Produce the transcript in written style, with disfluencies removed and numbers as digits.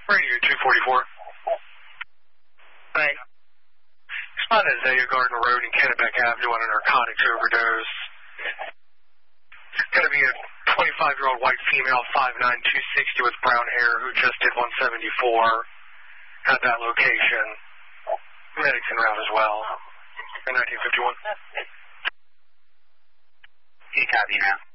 Radio 244. Right. Spotted Azalea Garden Road and Kennebec Avenue on a narcotics overdose. It's going to be a 25-year-old white female, 5'9", 260 with brown hair who just did 174 at that location. Medics en route as well. In 1951. You copy now.